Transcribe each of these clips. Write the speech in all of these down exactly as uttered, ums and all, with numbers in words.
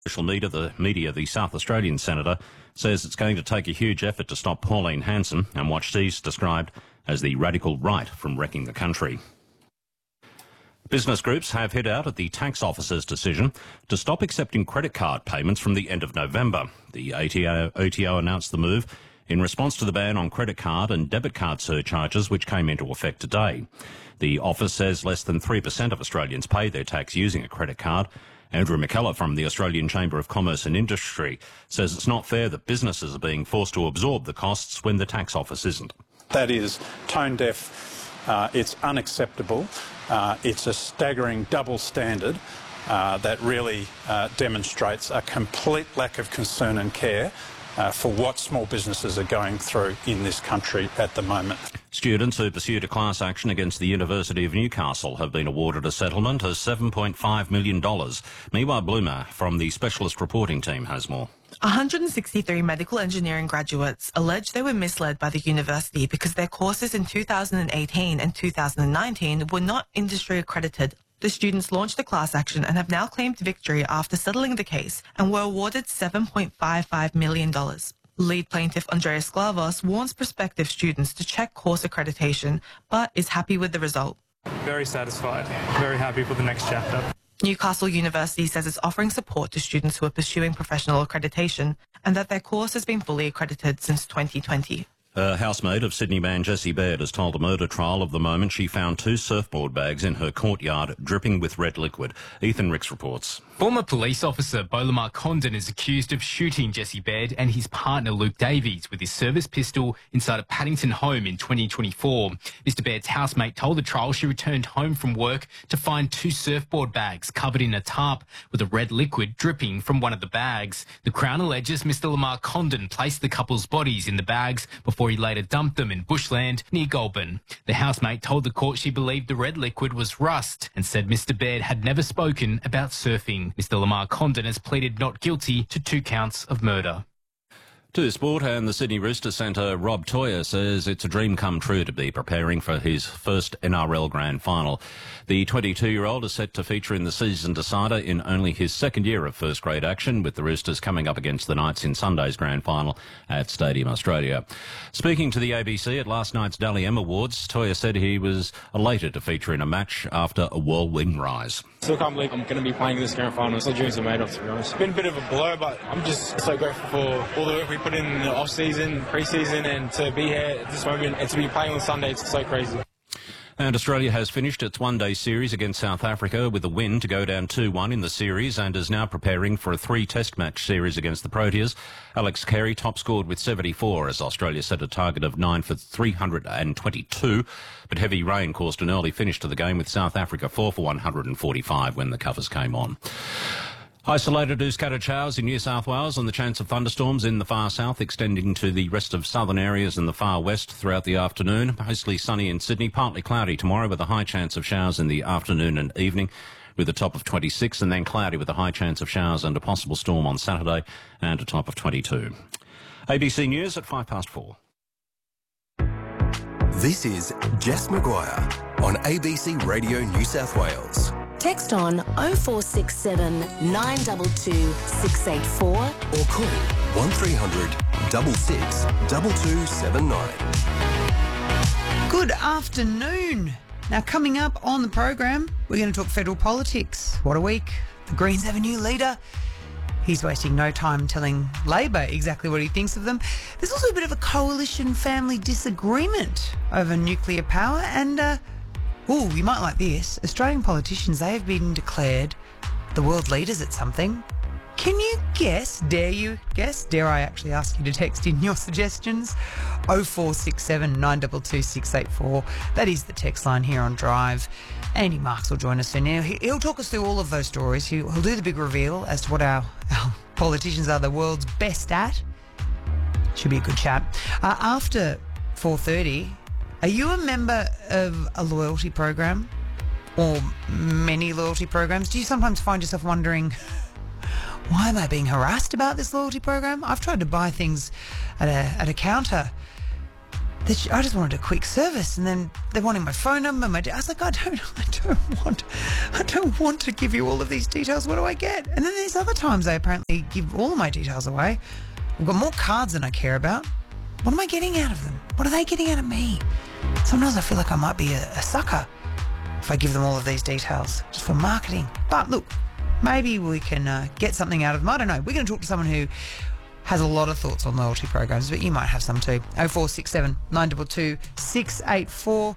Social media the, media, the South Australian senator says it's going to take a huge effort to stop Pauline Hanson and what she's described as the radical right from wrecking the country. Business groups have hit out at the tax office's decision to stop accepting credit card payments from the end of November. The A T O, O T O announced the move in response to the ban on credit card and debit card surcharges which came into effect today. The office says less than three percent of Australians pay their tax using a credit card. Andrew McKellar from the Australian Chamber of Commerce and Industry says it's not fair that businesses are being forced to absorb the costs when the tax office isn't. That is tone deaf, uh, it's unacceptable, uh, it's a staggering double standard uh, that really uh, demonstrates a complete lack of concern and care Uh, for what small businesses are going through in this country at the moment. Students who pursued a class action against the University of Newcastle have been awarded a settlement of seven point five million dollars. Miwa Bloomer from the Specialist Reporting Team has more. one hundred sixty-three medical engineering graduates allege they were misled by the university because their courses in two thousand eighteen and two thousand nineteen were not industry accredited. The students launched a class action and have now claimed victory after settling the case and were awarded seven point five five million dollars. Lead plaintiff Andreas Sklavos warns prospective students to check course accreditation, but is happy with the result. Very satisfied, very happy for the next chapter. Newcastle University says it's offering support to students who are pursuing professional accreditation and that their course has been fully accredited since twenty twenty. A housemate of Sydney man Jessie Baird has told a murder trial of the moment she found two surfboard bags in her courtyard dripping with red liquid. Ethan Ricks reports. Former police officer Bolamar Condon is accused of shooting Jessie Baird and his partner Luke Davies with his service pistol inside a Paddington home in twenty twenty-four. Mister Baird's housemate told the trial she returned home from work to find two surfboard bags covered in a tarp with a red liquid dripping from one of the bags. The Crown alleges Mister Lamar Condon placed the couple's bodies in the bags before he later dumped them in bushland near Goulburn. The housemate told the court she believed the red liquid was rust and said Mister Baird had never spoken about surfing. Mister Lamar Condon has pleaded not guilty to two counts of murder. To sport, and the Sydney Roosters centre Rob Toyer says it's a dream come true to be preparing for his first N R L Grand Final. The twenty-two-year-old is set to feature in the season decider in only his second year of first-grade action, with the Roosters coming up against the Knights in Sunday's Grand Final at Stadium Australia. Speaking to the A B C at last night's Dally M Awards, Toyer said he was elated to feature in a match after a whirlwind rise. Still can't believe I'm going to be playing this Grand Final. It's the dreams are made of, to be honest. It's been a bit of a blow, but I'm just so grateful for all the work we put in the off-season, pre-season, and to be here at this moment and to be playing on Sunday. It's so crazy. And Australia has finished its one-day series against South Africa with a win to go down two one in the series and is now preparing for a three-test match series against the Proteas. Alex Carey top-scored with seventy-four as Australia set a target of nine for three hundred twenty-two. But heavy rain caused an early finish to the game with South Africa four for one hundred forty-five when the covers came on. Isolated to scattered showers in New South Wales and the chance of thunderstorms in the far south extending to the rest of southern areas in the far west throughout the afternoon. Mostly sunny in Sydney, partly cloudy tomorrow with a high chance of showers in the afternoon and evening with a top of twenty-six, and then cloudy with a high chance of showers and a possible storm on Saturday and a top of twenty-two. A B C News at five past four. This is Jess Maguire on A B C Radio New South Wales. Text on oh four six seven, nine two two, six eight four or call one three hundred, six six, two two seven nine. Good afternoon. Now, coming up on the program, we're going to talk federal politics. What a week. The Greens have a new leader. He's wasting no time telling Labor exactly what he thinks of them. There's also a bit of a coalition family disagreement over nuclear power and... Uh, Ooh, you might like this. Australian politicians, they have been declared the world leaders at something. Can you guess? Dare you guess? Dare I actually ask you to text in your suggestions? oh four six seven, nine two two, six eight four. That is the text line here on Drive. Andy Marks will join us for now. He'll talk us through all of those stories. He'll, he'll do the big reveal as to what our, our politicians are the world's best at. Should be a good chat. Uh, after four thirty... Are you a member of a loyalty program or many loyalty programs? Do you sometimes find yourself wondering, why am I being harassed about this loyalty program? I've tried to buy things at a at a counter. that I just wanted a quick service, and then they're wanting my phone number. My, I was like, I don't, I don't want, I don't want to give you all of these details. What do I get? And then there's other times they apparently give all of my details away. I've got more cards than I care about. What am I getting out of them? What are they getting out of me? Sometimes I feel like I might be a, a sucker if I give them all of these details just for marketing. But look, maybe we can uh, get something out of them. I don't know. We're going to talk to someone who has a lot of thoughts on loyalty programs, but you might have some too. oh four six seven, nine two two, six eight four.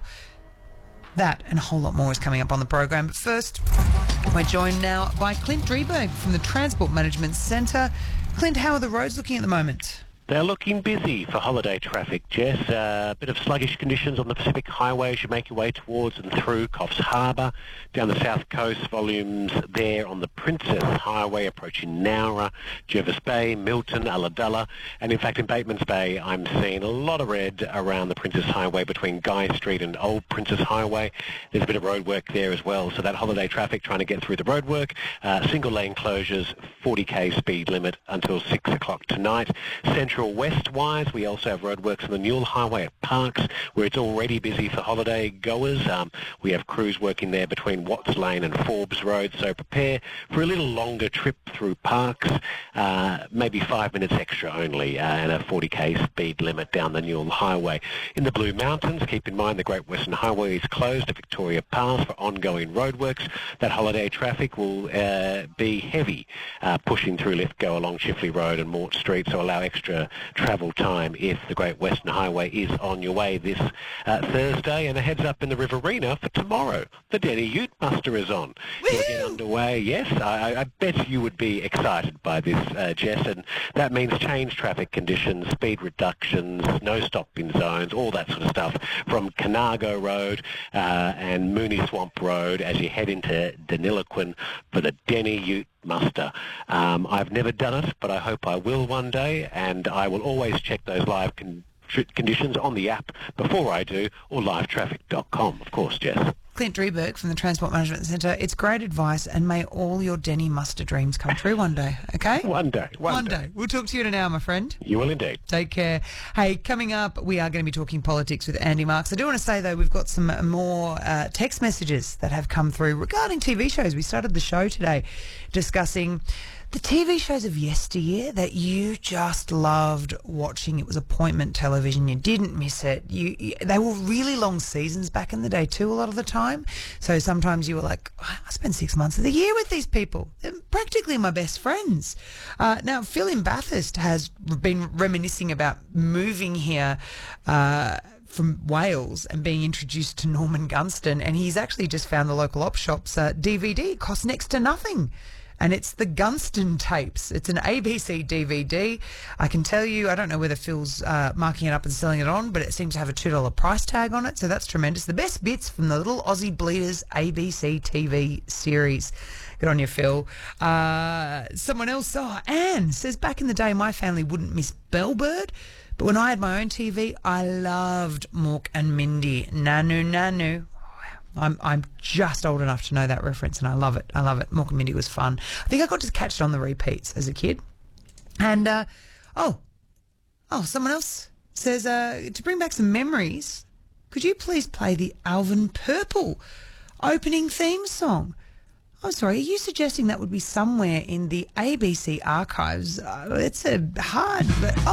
That and a whole lot more is coming up on the program. But first, we're joined now by Clint Drieberg from the Transport Management Centre. Clint, how are the roads looking at the moment? They're looking busy for holiday traffic, Jess. A uh, bit of sluggish conditions on the Pacific Highway as you make your way towards and through Coffs Harbour. Down the south coast, volumes there on the Princess Highway approaching Nowra, Jervis Bay, Milton, Ulladulla. And in fact, in Bateman's Bay, I'm seeing a lot of red around the Princess Highway between Guy Street and Old Princess Highway. There's a bit of road work there as well. So that holiday traffic trying to get through the road work. Uh, single lane closures, forty k speed limit until six o'clock tonight. Central West-wise, we also have roadworks on the Newell Highway at Parks, where it's already busy for holiday goers. Um, we have crews working there between Watts Lane and Forbes Road, so prepare for a little longer trip through Parks, uh, maybe five minutes extra only, uh, and a forty k speed limit down the Newell Highway. In the Blue Mountains, keep in mind the Great Western Highway is closed to Victoria Pass for ongoing roadworks. That holiday traffic will uh, be heavy, uh, pushing through Lithgow along Chifley Road and Mort Street, so allow extra travel time if the Great Western Highway is on your way this uh, Thursday. And a heads up in the Riverina for tomorrow. The Denny Ute Muster is on. It'll get underway. Yes, I, I bet you would be excited by this, uh, Jess, and that means change traffic conditions, speed reductions, no stopping zones, all that sort of stuff from Canargo Road uh, and Mooney Swamp Road as you head into Deniliquin for the Denny Ute Muster. Um, I've never done it, but I hope I will one day, and I will always check those live con- conditions on the app before I do, or live traffic dot com, of course, Jess. Clint Drieberg from the Transport Management Centre. It's great advice, and may all your Denny Muster dreams come true one day, okay? One day. One, one day. day. We'll talk to you in an hour, my friend. You will indeed. Take care. Hey, coming up, we are going to be talking politics with Andy Marks. I do want to say, though, we've got some more uh, text messages that have come through regarding T V shows. We started the show today discussing the T V shows of yesteryear that you just loved watching. It was appointment television. You didn't miss it. You, you they were really long seasons back in the day too, a lot of the time. So sometimes you were like, I spent six months of the year with these people. They're practically my best friends. Uh, now, Phil in Bathurst has been reminiscing about moving here uh, from Wales and being introduced to Norman Gunston, and he's actually just found the local op shop's uh, D V D. It costs next to nothing. And it's the Gunston tapes. It's an A B C D V D. I can tell you, I don't know whether Phil's uh, marking it up and selling it on, but it seems to have a two dollar price tag on it, so that's tremendous. The best bits from the Little Aussie Bleeders A B C T V series. Good on you, Phil. Uh, someone else, oh, Anne, says, back in the day, my family wouldn't miss Bellbird, but when I had my own T V, I loved Mork and Mindy. Nanu, Nanu. I'm I'm just old enough to know that reference, and I love it. I love it. Mork and Mindy was fun. I think I got to catch it on the repeats as a kid. And, uh, oh, oh, someone else says, uh, to bring back some memories, could you please play the Alvin Purple opening theme song? I'm sorry, are you suggesting that would be somewhere in the A B C archives? Uh, it's a hard, but, oh.